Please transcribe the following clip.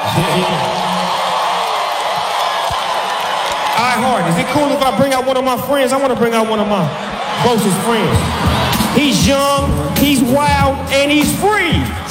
All right, Hard, is it cool if I bring out one of my friends? I want to bring out one of my closest friends. He's young, he's wild, and he's free.